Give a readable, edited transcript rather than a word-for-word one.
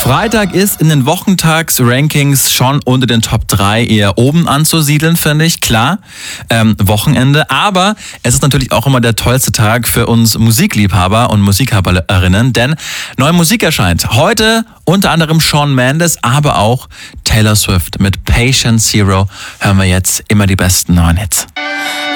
Freitag ist in den Wochentags-Rankings schon unter den Top 3 eher oben anzusiedeln, finde ich, klar. Wochenende, aber es ist natürlich auch immer der tollste Tag für uns Musikliebhaber und Musikhaberinnen, denn neue Musik erscheint. Heute unter anderem Shawn Mendes, aber auch Taylor Swift mit Patient Zero hören wir jetzt immer die besten neuen Hits.